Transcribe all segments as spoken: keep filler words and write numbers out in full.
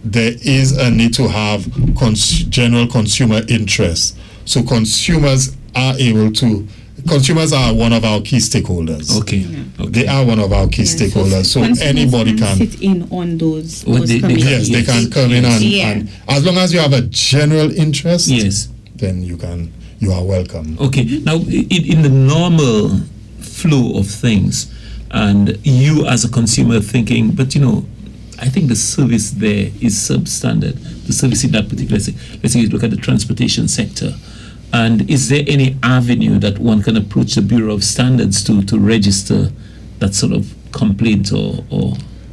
there is a need to have cons- general consumer interest. So consumers are able to, consumers are one of our key stakeholders. Okay. Yeah. okay. They are one of our key Yeah, stakeholders. So, consumers anybody can, sit in on those, Well, those they- they committees. can- yes, they Yes. can come in and, Yeah. and as long as you have a general interest, Yes. then you can, you are welcome. Okay. Now, in, in the normal flow of things, and you as a consumer thinking, but you know, I think the service there is substandard. The service in that particular, se- let's say you look at the transportation sector. And is there any avenue that one can approach the Bureau of Standards to, to register that sort of complaint or, or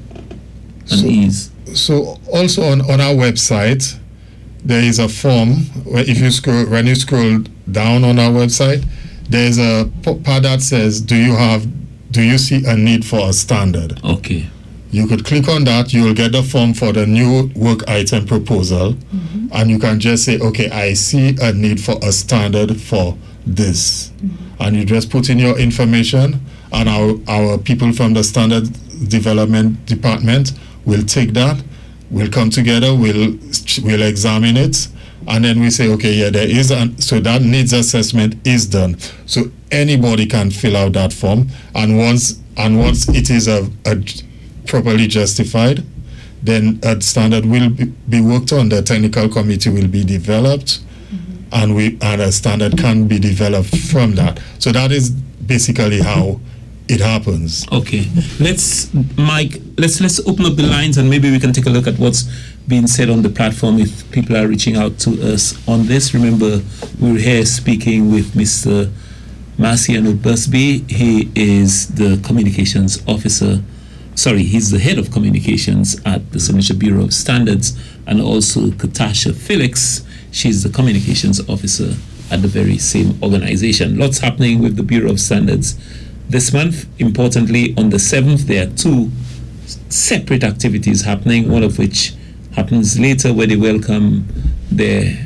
unease? So, so also on, on our website, there is a form where if you scroll, when you scroll down on our website, there's a p- part that says, do you have, do you see a need for a standard? Okay. You could click on that, you will get the form for the new work item proposal, mm-hmm. and you can just say, okay, I see a need for a standard for this. Mm-hmm. And you just put in your information, and our, our people from the standard development department will take that, we'll come together, we'll, we'll examine it, and then we say, okay, yeah, there is, an, so that needs assessment is done. So anybody can fill out that form, and once, and once it is a, a properly justified, then a standard will be, be worked on. The technical committee will be developed, mm-hmm. and we and a standard can be developed from that. So that is basically how it happens. Okay, let's Mike. Let's let's open up the lines and maybe we can take a look at what's being said on the platform. If people are reaching out to us on this, remember we're here speaking with Mister Marciano Busby. He is the communications officer. Sorry, he's the head of communications at the Saint Lucia Bureau of Standards, and also Katasha Felix. She's the communications officer at the very same organization. Lots happening with the Bureau of Standards this month. Importantly, on the seventh, there are two separate activities happening, one of which happens later, where they welcome their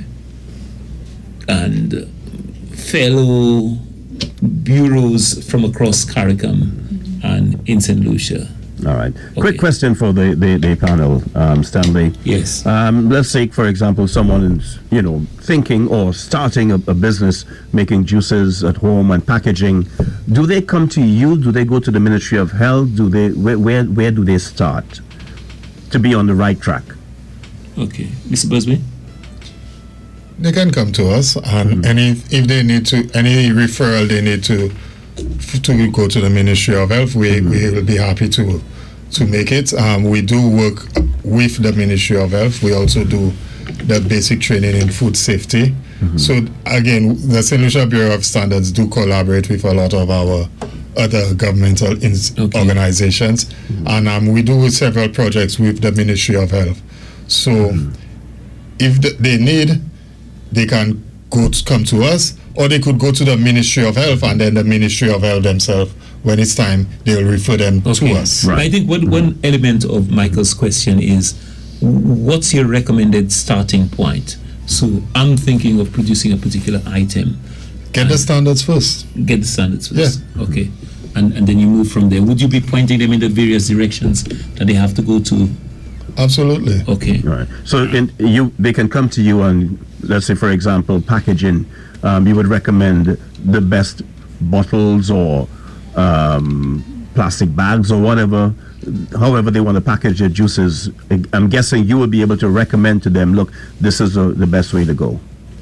and fellow bureaus from across CARICOM and in Saint Lucia. All right. Okay. Quick question for the, the, the panel, um, Stanley. Yes. Um, let's say, for example, someone is, you know, thinking or starting a, a business making juices at home and packaging. Do they come to you? Do they go to the Ministry of Health? Do they where where, where do they start to be on the right track? Okay, Mister Busby. They can come to us, and mm-hmm. any if they need to any referral they need to to go to the Ministry of Health, we, mm-hmm. we will be happy to to make it. Um, we do work with the Ministry of Health. We also do the basic training in food safety. Mm-hmm. So again, the Saint Lucia Bureau of Standards do collaborate with a lot of our other governmental ins- okay. organizations, mm-hmm. and um, we do several projects with the Ministry of Health. So mm-hmm. if th- they need, they can go to, come to us, or they could go to the Ministry of Health, and then the Ministry of Health themselves, when it's time, they'll refer them okay. to us. Right. I think one, mm-hmm. one element of Michael's question is, what's your recommended starting point? So I'm thinking of producing a particular item. Get the standards first. Get the standards first. Yeah. Okay. And and then you move from there. Would you be pointing them in the various directions that they have to go to? Absolutely. Okay. Right. So in, you they can come to you on, let's say, for example, packaging. Um, you would recommend the best bottles or um, plastic bags or whatever, however they want to package their juices. I'm guessing you will be able to recommend to them, look, this is the, the best way to go.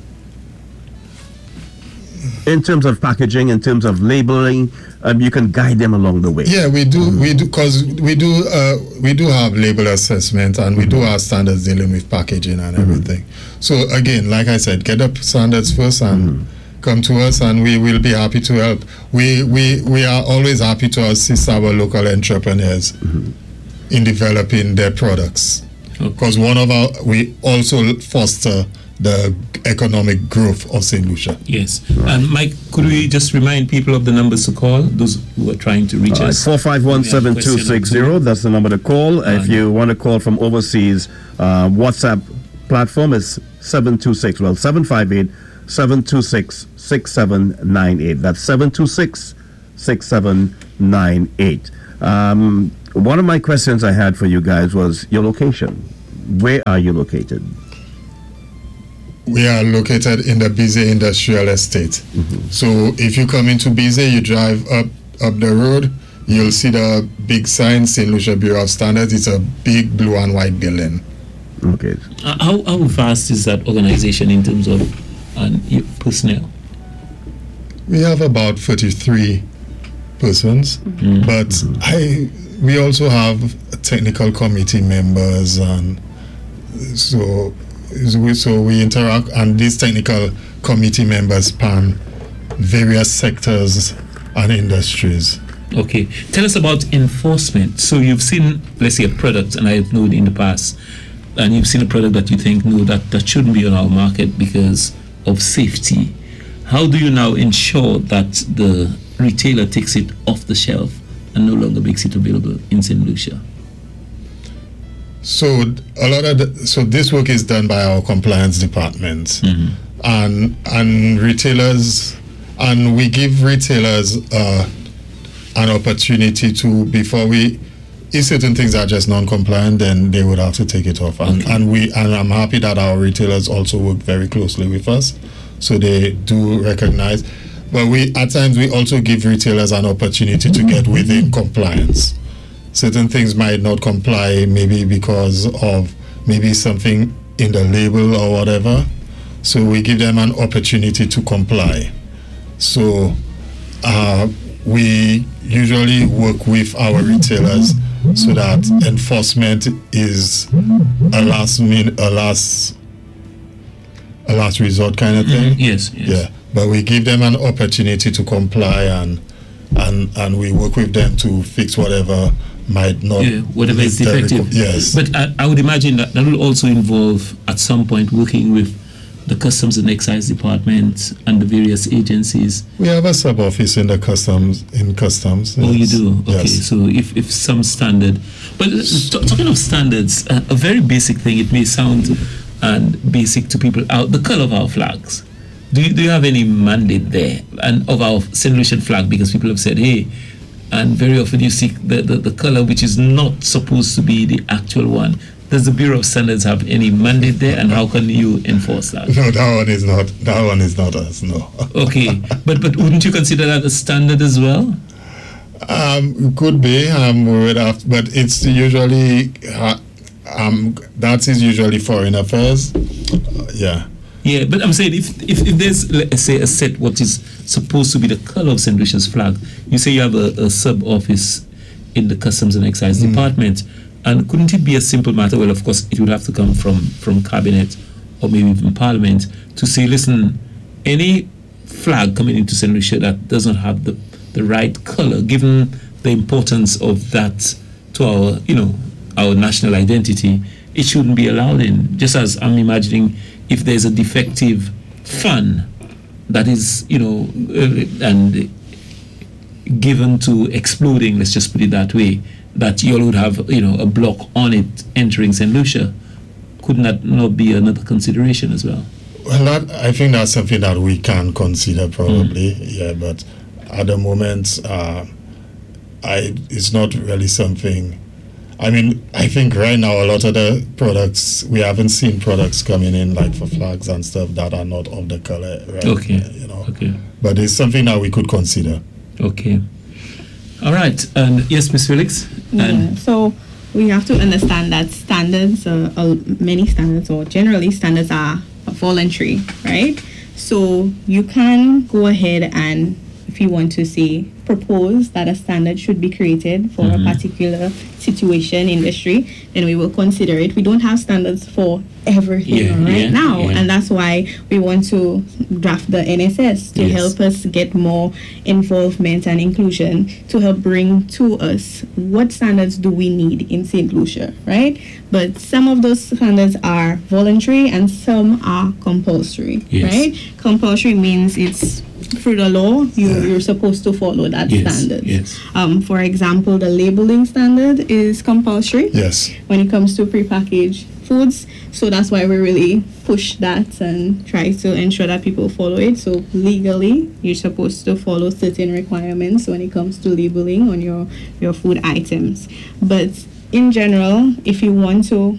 In terms of packaging, in terms of labeling, um, you can guide them along the way. Yeah, we do. Mm-hmm. We do because we do. Uh, we do have label assessment, and we mm-hmm. do have standards dealing with packaging and mm-hmm. everything. So again, like I said, get up standards first and mm-hmm. come to us, and we will be happy to help. We we we are always happy to assist our local entrepreneurs mm-hmm. in developing their products. Because okay. one of our we also foster the economic growth of Saint Lucia. Yes. Right. And Mike, could we just remind people of the numbers to call, those who are trying to reach right. us? four five one, seven two six zero, that's the number to call. Uh, if you want to call from overseas, uh, WhatsApp platform is seven two six, well, seven five eight, seven two six, six seven nine eight. That's seven two six, six seven nine eight. Um, one of my questions I had for you guys was your location. where are you located? We are located in the Bize Industrial Estate. Mm-hmm. So if you come into Bize, you drive up up the road, you'll see the big sign, Saint Lucia Bureau of Standards. It's a big blue and white building. Okay. Uh, how, how vast is that organization in terms of uh, personnel? We have about thirty-three persons, Mm. but I we also have technical committee members, and so so we interact, and these technical committee members span various sectors and industries. Okay. Tell us about enforcement. So you've seen, let's say, a product, and I've known in the past, and you've seen a product that you think, no, that, that shouldn't be on our market because of safety. How do you now ensure that the retailer takes it off the shelf and no longer makes it available in Saint Lucia? So a lot of the, so this work is done by our compliance department, Mm-hmm. and and retailers, and we give retailers uh, an opportunity to, before we, if certain things are just non-compliant, then they would have to take it off. And, Okay. and we and I'm happy that our retailers also work very closely with us, so they do recognize. But we at times we also give retailers an opportunity to get within compliance. Certain things might not comply, maybe because of maybe something in the label or whatever. So we give them an opportunity to comply. So uh, we usually work with our retailers so that enforcement is a last min, a last a last resort kind of thing. Mhm. Yes, yes. Yeah, but we give them an opportunity to comply, and and and we work with them to fix whatever might not. Yeah, whatever is meet the defective. requ- Yes. But I, I would imagine that that will also involve at some point working with the Customs and Excise Department and the various agencies. We have a sub office in the customs in customs. Oh, you yes. do? Okay, Yes. so if, if some standard. But uh, t- talking of standards, uh, a very basic thing, it may sound and basic to people out, the color of our flags. Do you, do you have any mandate there and of our Saint Lucian flag? Because people have said, hey, and very often you see the, the, the color which is not supposed to be the actual one. Does the Bureau of Standards have any mandate there, and how can you enforce that? No, that one is not. That one is not us. No. Okay, but but wouldn't you consider that a standard as well? Um, could be. Um, we would have, but it's usually. Uh, um, that is usually foreign affairs. Uh, yeah. Yeah, but I'm saying if, if, if there's, let's say, a set what is supposed to be the color of Saint Lucia's flag, you say you have a, a sub-office in the Customs and Excise Mm. Department, and couldn't it be a simple matter? Well, of course, it would have to come from, from Cabinet or maybe even Parliament to say, listen, any flag coming into Saint Lucia that does not have the, the right color, given the importance of that to our, you know, our national identity, it shouldn't be allowed in. Just as I'm imagining, if there's a defective fan that is, you know, uh, and given to exploding, let's just put it that way, that you all would have, you know, a block on it entering Saint Lucia, couldn't that not be another consideration as well? Well, that, I think that's something that we can consider probably. Mm. Yeah, but at the moment, uh, I it's not really something. I mean, I think right now a lot of the products, we haven't seen products coming in like for flags and stuff that are not of the color, right? Okay. You know. Okay. But it's something that we could consider. Okay. All right. And yes, Miz Felix. Yeah. And So we have to understand that standards, uh, uh, many standards, or generally standards, are voluntary, right? So you can go ahead and, if you want to say, propose that a standard should be created for Mhm. a particular situation, industry, then we will consider it. We don't have standards for everything Yeah, right yeah, now, yeah. and that's why we want to draft the N S S to Yes. help us get more involvement and inclusion, to help bring to us what standards do we need in Saint Lucia, right? But some of those standards are voluntary and some are compulsory, Yes. right? Compulsory means it's through the law, you, you're supposed to follow that Yes, standard. yes. Um, for example, the labeling standard is compulsory Yes. when it comes to prepackaged foods. So that's why we really push that and try to ensure that people follow it. So legally, you're supposed to follow certain requirements when it comes to labeling on your, your food items. But in general, if you want to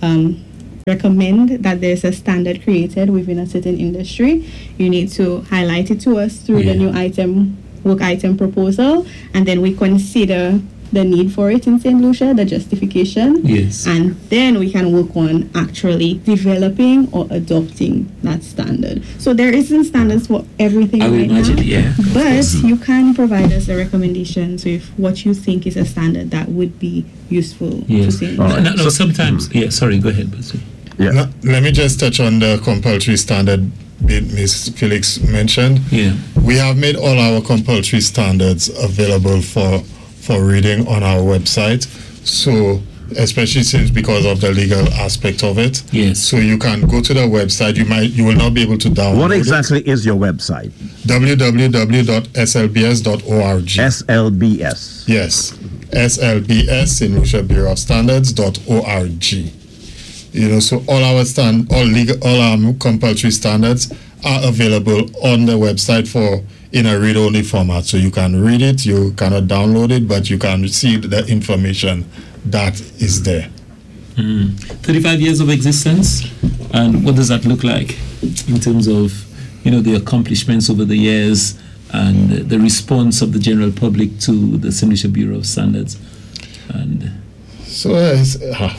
um, recommend that there's a standard created within a certain industry, you need to highlight it to us through Yeah. the new item, work item proposal, and then we consider the need for it in Saint Lucia, the justification. Yes. And then we can work on actually developing or adopting that standard. So there isn't standards for everything I would right imagine, now. yeah. of But course. you can provide us the recommendations with what you think is a standard that would be useful to Yes. Saint All Lucia. right. No, no, So- sometimes, yeah, sorry, go ahead. Basu. Yeah. Now, let me just touch on the compulsory standard bit Miz Felix mentioned. Yeah. We have made all our compulsory standards available for for reading on our website. So, especially since because of the legal aspect of it. Yes. So you can go to the website. You might you will not be able to download What it. exactly is your website? w w w dot s l b s dot org. S L B S. Yes. S L B S, Saint Lucia Bureau of Standards dot org. You know, so all our stand, all legal, all our compulsory standards are available on the website for in a read-only format. So you can read it, you cannot download it, but you can see the information that is there. Mm. thirty-five years of existence, and what does that look like in terms of, you know, the accomplishments over the years and the response of the general public to the Saint Lucia Bureau of Standards? And So uh, it's, uh,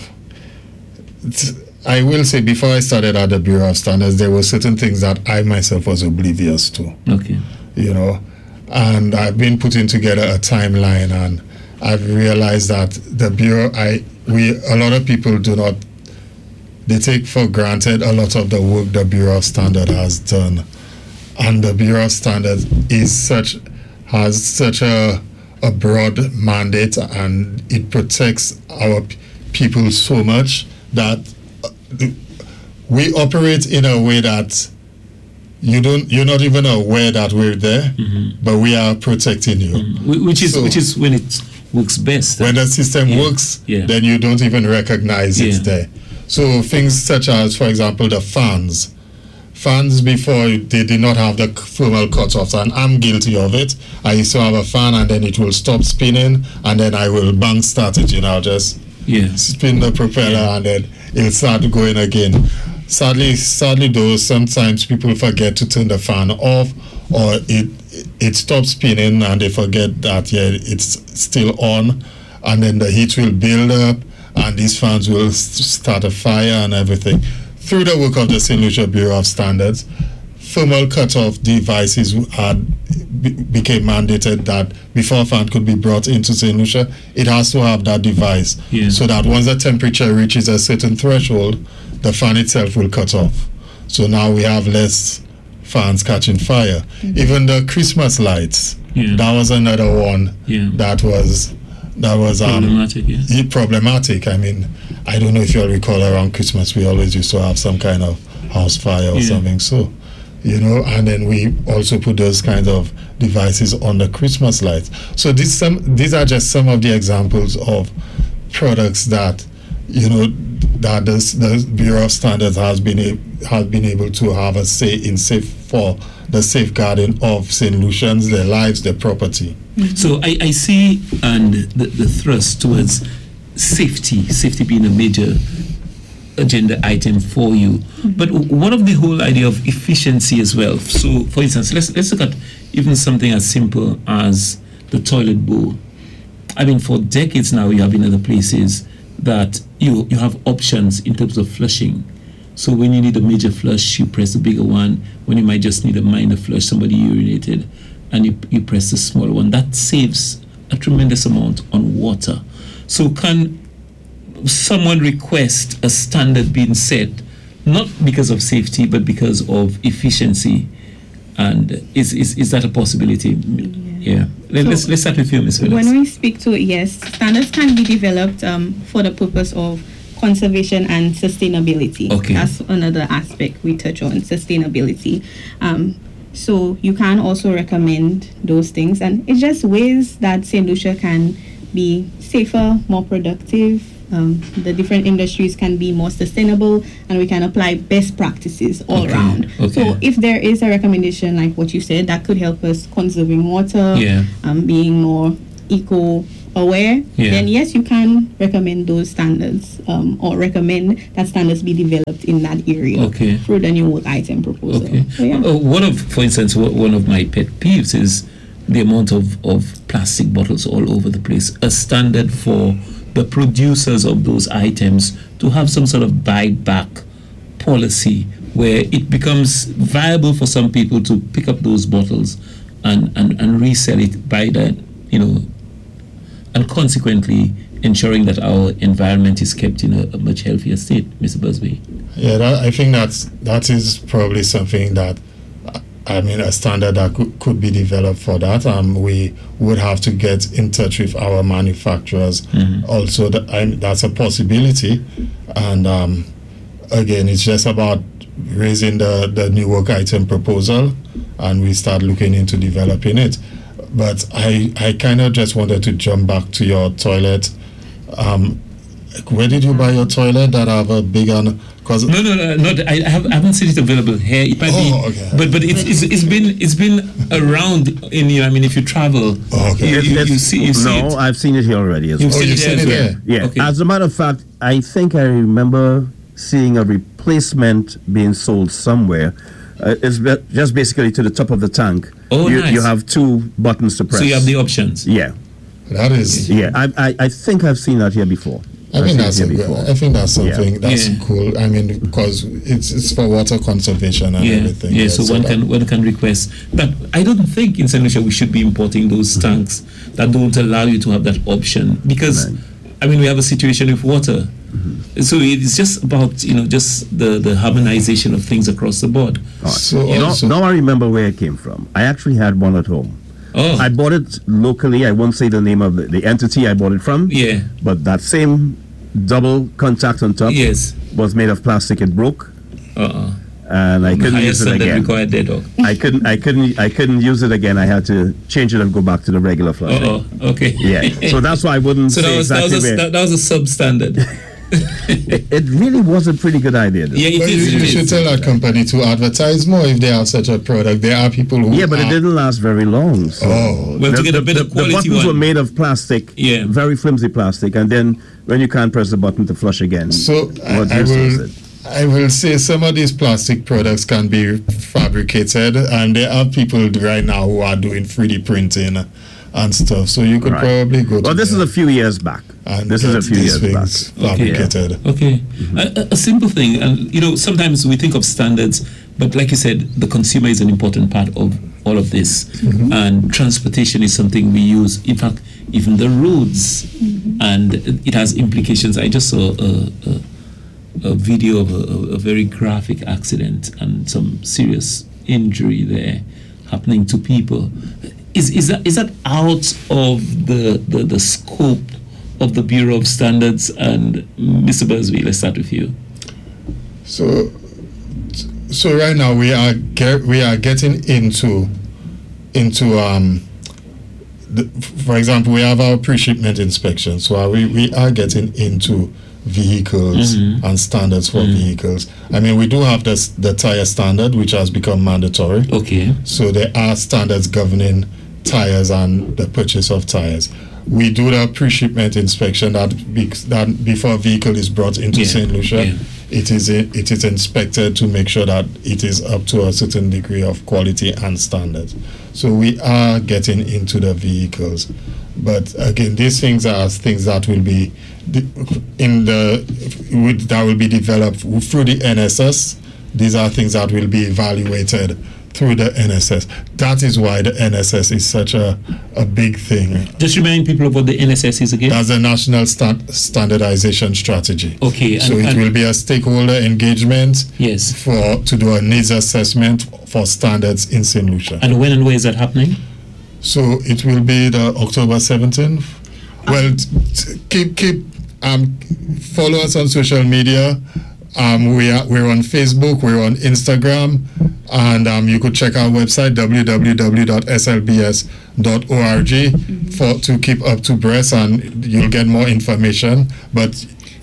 it's- I will say, before I started at the Bureau of Standards, there were certain things that I myself was oblivious to. okay, You know, and I've been putting together a timeline, and I've realized that the Bureau, I we a lot of people do not, they take for granted a lot of the work the Bureau of Standards has done, and the Bureau of Standards is such has such a a broad mandate, and it protects our p- people so much that uh, we operate in a way that you don't you're not even aware that we're there, but we are protecting you. Wh- which is So- which is when it works best. When the system Yeah, works, yeah. then you don't even recognize it's Yeah. there. So things such as, for example, the fans. Fans before, they did not have the thermal cutoffs, and I'm guilty of it. I used to have a fan, and then it will stop spinning, and then I will bang start it, you know, just Yeah. spin the propeller, and then it'll start going again. Sadly, sadly though, sometimes people forget to turn the fan off, or it it stops spinning, and they forget that yeah, it's still on, and then the heat will build up, and these fans will s- start a fire and everything. Through the work of the Saint Lucia Bureau of Standards, thermal cutoff devices had be, became mandated that before a fan could be brought into Saint Lucia, it has to have that device, Yeah. so that once the temperature reaches a certain threshold, the fan itself will cut off. So now we have less fans catching fire. Even the Christmas lights, Yeah. that was another one Yeah. that was that was um, Problematic, yeah. i- problematic. I mean, I don't know if you'll recall, around Christmas we always used to have some kind of house fire or Yeah. something. So, you know, and then we also put those kinds of devices on the Christmas lights. So these some these are just some of the examples of products that, you know, that this, the Bureau of Standards has been a, has been able to have a say in safe for the safeguarding of Saint Lucians, their lives, their property. So I, I see and the, the thrust towards safety, safety being a major agenda item for you. But what of the whole idea of efficiency as well? So for instance, let's let's look at even something as simple as the toilet bowl. I mean, for decades now, you have in other places that you you have options in terms of flushing. So when you need a major flush, you press the bigger one. When you might just need a minor flush, somebody urinated, and you, you press the smaller one. That saves a tremendous amount on water. So can someone request a standard being set, not because of safety, but because of efficiency? And is is, is that a possibility? Yeah. Let, So let's let's start with you, Miz Phillips. When we speak to it, yes, standards can be developed um, for the purpose of conservation and sustainability. Okay. That's another aspect we touch on, sustainability. Um, so you can also recommend those things, and it's just ways that Saint Lucia can be safer, more productive. Um, the different industries can be more sustainable, and we can apply best practices all Okay, around. okay. So if there is a recommendation like what you said, that could help us conserving water, Yeah. um, being more eco aware, Yeah. then yes, you can recommend those standards um, or recommend that standards be developed in that area Okay. through the new work item proposal. Okay. So, yeah. Uh, one of, for instance, one one of my pet peeves is the amount of, of plastic bottles all over the place. A standard for the producers of those items to have some sort of buyback policy where it becomes viable for some people to pick up those bottles and, and, and resell it by that, you know, and consequently ensuring that our environment is kept in a, a much healthier state, Mister Busby. Yeah, that, I think that's that is probably something that, I mean, a standard that could, could be developed for that. Um, we would have to get in touch with our manufacturers. Mm-hmm. Also, that, I, that's a possibility. And um, again, it's just about raising the, the new work item proposal, and we start looking into developing it. But I, I kind of just wanted to jump back to your toilet. Um, where did you buy your toilet that have a big one? Cause No, no, no, not. I, have, I haven't seen it available here. It might Oh, be, okay. but but it's, it's it's been it's been around in you. I mean, if you travel, Oh, okay. you, It- you, you it's- see you see no, it. I've seen it here already as You've well. Oh, seen you've it seen as it well. there? Yeah. Okay. As a matter of fact, I think I remember seeing a replacement being sold somewhere. Uh, it's be- just basically to the top of the tank. Oh, you, nice. you have two buttons to press. So you have the options. yeah, that is, yeah. I, I I think I've seen that here before. I I've think seen that's it a here good, before. I think that's something Yeah. that's Yeah. cool. I mean, because it's it's for water conservation and Yeah, everything. yeah. So, one that- can one can request, but I don't think in Saint Lucia we should be importing those tanks that don't allow you to have that option because, Right. I mean, we have a situation with water. So it's just about you know just the the harmonization of things across the board. So Now, also, now I remember where it came from. I actually had one at home. Oh, I bought it locally. I won't say the name of the, the entity I bought it from. yeah, But that same double contact on top yes. was made of plastic. It broke, Uh-uh. and I couldn't Higher use it standard again. required dead dog. I couldn't. I couldn't. I couldn't use it again. I had to change it and go back to the regular flushing. Uh-oh. Okay. Yeah. So that's why I wouldn't So say that was that exactly was a, where. that, that was a substandard. It, it really was a pretty good idea. Though. Yeah, it but you, is. you it should is. tell that company to advertise more if they have such a product. There are people who Yeah, but it are- didn't last very long. So Oh. Well, to get a better the, quality the buttons one. were made of plastic, Yeah. very flimsy plastic, and then when you can't press the button to flush again, So I, what I use was will it? I will say some of these plastic products can be fabricated, and there are people right now who are doing three D printing and stuff. So you could Right. probably go. Well, to this is there a few years back. and This is get a few these years back. things fabricated. Okay. A, a- a simple thing, and you know, sometimes we think of standards, but like you said, the consumer is an important part of all of this, and transportation is something we use. In fact, even the roads, and it has implications. I just saw a, a, a video of a, a very graphic accident and some serious injury there happening to people. Is is that is that out of the the, the scope of the Bureau of Standards? And Mister Busby, let's start with you. So, so right now we are get, we are getting into into um. The, for example, we have our pre-shipment inspection, so we we are getting into vehicles Mhm. and standards for Mhm. vehicles. I mean, we do have this the tire standard, which has become mandatory. Okay. So there are standards governing tires and the purchase of tires. We do the pre-shipment inspection that be, that before a vehicle is brought into Yeah, Saint Lucia, yeah. it is it is inspected to make sure that it is up to a certain degree of quality and standards. So we are getting into the vehicles, but again, these things are things that will be de- in the would, that will be developed through the N S S. These are things that will be evaluated through the N S S. That is why the N S S is such a, a big thing. Just remind people of what the N S S is again. That's the National Stand- Standardization Strategy. Okay. So and, it and- will be a stakeholder engagement yes. for to do a needs assessment for standards in Saint Lucia. And when and where is that happening? So it will be the October seventeenth. Well, t- t- keep keep um follow us on social media. Um, we are we're on Facebook, we're on Instagram, and um, you could check our website w w w dot s l b s dot org for to keep up to breast, and you'll get more information. But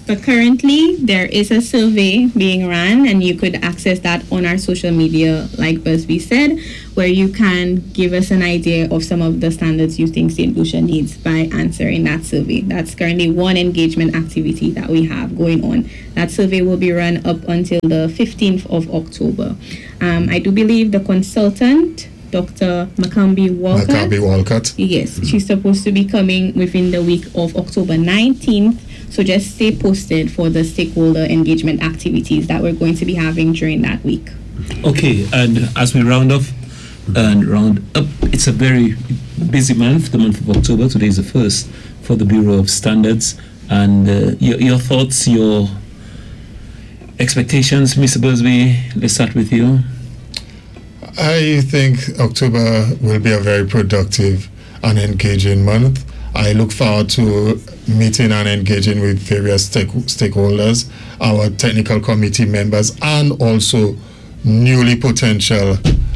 But currently, there is a survey being run, and you could access that on our social media, like Busby said, where you can give us an idea of some of the standards you think Saint Lucia needs by answering that survey. That's currently one engagement activity that we have going on. That survey will be run up until the fifteenth of October. Um, I do believe the consultant, Doctor Macambi Walcott. Macambi Walcott. Yes, mm-hmm. She's supposed to be coming within the week of October nineteenth. So just stay posted for the stakeholder engagement activities that we're going to be having during that week. Okay, and as we round off and round up, it's a very busy month, the month of October. Today is the first for the Bureau of Standards. And uh, your, your thoughts, your expectations, Mister Busby, let's start with you. I think October will be a very productive and engaging month. I look forward to meeting and engaging with various stake- stakeholders, our technical committee members, and also newly potential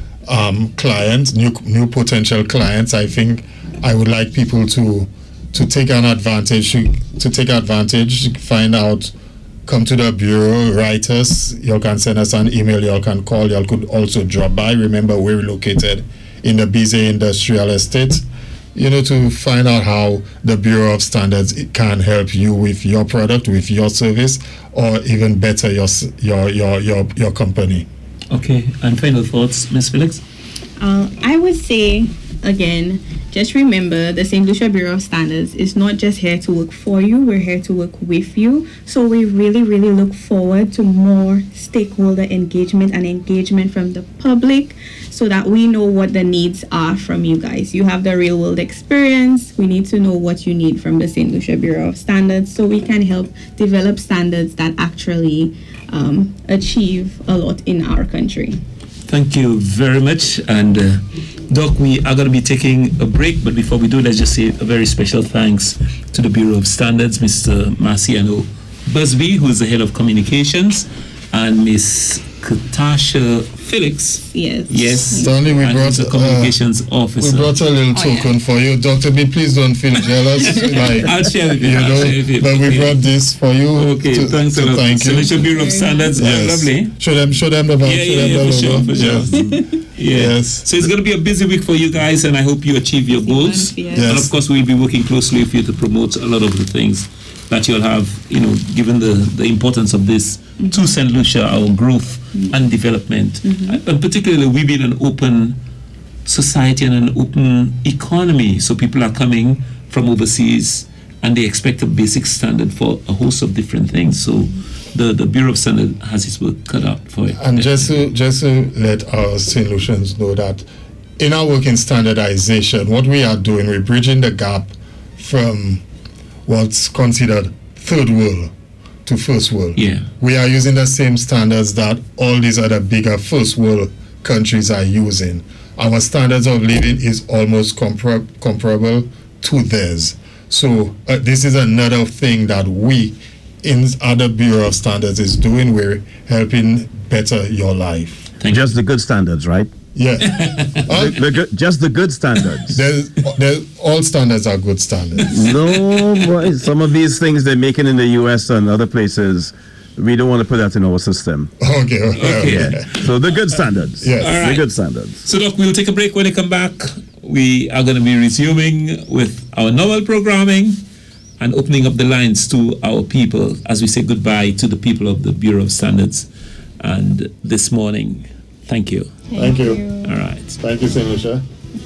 um, clients, new new potential clients. I think I would like people to to take an advantage, to take advantage, find out, come to the bureau, write us. You can send us an email, you can call, you could also drop by. Remember, we're located in the Bizet Industrial Estate. You know, to find out how the Bureau of Standards can help you with your product, with your service, or even better, your your your your, your company. Okay, and final thoughts, Miz Felix? Uh, I would say, again, just remember the Saint Lucia Bureau of Standards is not just here to work for you, we're here to work with you. So we really, really look forward to more stakeholder engagement and engagement from the public so that we know what the needs are from you guys. You have the real world experience. We need to know what you need from the Saint Lucia Bureau of Standards so we can help develop standards that actually um, achieve a lot in our country. Thank you very much. And uh, Doc, we are going to be taking a break, but before we do, let's just say a very special thanks to the Bureau of Standards, Mister Marciano Busby, who is the head of communications, and Miss Katasha Felix. Yes. Yes. Stanley, we brought the communications uh, officer. We brought a little token oh, yeah. for you, Doctor B. Please don't feel jealous. like, I'll share with you. You I'll know, share with you. but okay. we brought this for you. Okay, to, thanks to a lot. Thank you. Solution Bureau of Standards. Yes. Uh, lovely. Show them, show them the Yeah, yeah, yeah, for sure, for sure. Yes. Yeah. Yes. So it's going to be a busy week for you guys, and I hope you achieve your goals. Yes. And of course, we'll be working closely with you to promote a lot of the things that you'll have, you know, given the, the importance of this mm-hmm. to Saint Lucia, our growth mm-hmm. and development. Mm-hmm. And particularly, we being an open society and an open economy. So people are coming from overseas and they expect a basic standard for a host of different things. So the, the Bureau of Standards has its work cut out for it. And just to, just to let our Saint Lucians know that in our work in standardization, what we are doing, we're bridging the gap from what's considered third world to first world. Yeah. We are using the same standards that all these other bigger first world countries are using. Our standards of living is almost compar- comparable to theirs. So uh, this is another thing that we in other Bureau of Standards is doing. We're helping better your life. Thank Just you. The good standards, right? Yeah. uh, the, the good, just the good standards. There's, there's, all standards are good standards. No, boy, some of these things they're making in the U S and other places, we don't want to put that in our system. Okay. okay, okay. Yeah. So the good standards. Yes. All right. The good standards. So look, we'll take a break. When we come back, we are going to be resuming with our normal programming and opening up the lines to our people as we say goodbye to the people of the Bureau of Standards. And this morning, thank you. Thank, Thank you. you. All right. Thank you, Saint Lucia.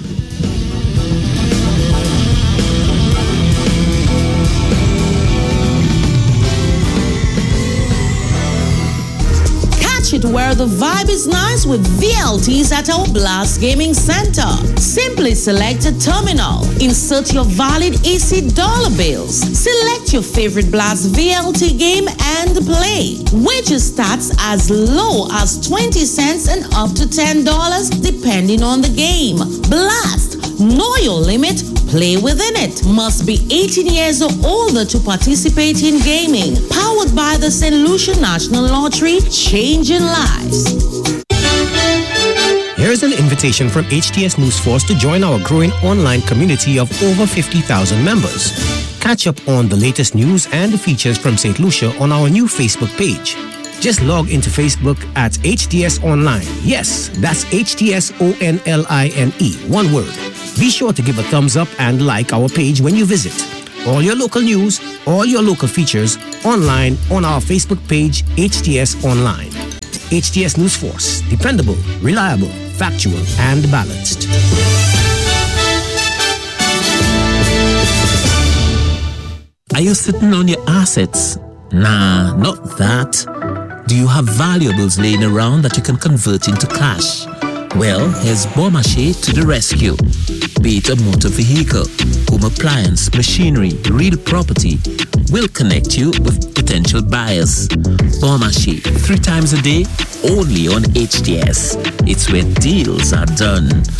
It where the vibe is nice with V L Ts at our Blast Gaming Center. Simply select a terminal, insert your valid A C dollar bills, select your favorite Blast V L T game and play. Wager starts as low as twenty cents and up to ten dollars depending on the game. Blast, know your limit, play within it. Must be eighteen years or older to participate in gaming. Powered by the Saint Lucia National Lottery, changing lives. Here's an invitation from H T S News Force to join our growing online community of over fifty thousand members. Catch up on the latest news and the features from Saint Lucia on our new Facebook page. Just log into Facebook at H T S Online. Yes, that's H T S O N L I N E, one word. Be sure to give a thumbs up and like our page when you visit. All your local news, all your local features, online on our Facebook page, H T S Online. H T S News Force, dependable, reliable, factual, and balanced. Are you sitting on your assets? Nah, not that. Do you have valuables laying around that you can convert into cash? Well, here's Beaumarchais to the rescue. Be it a motor vehicle, home appliance, machinery, real property, we'll connect you with potential buyers. Beaumarchais, three times a day, only on H T S. It's where deals are done.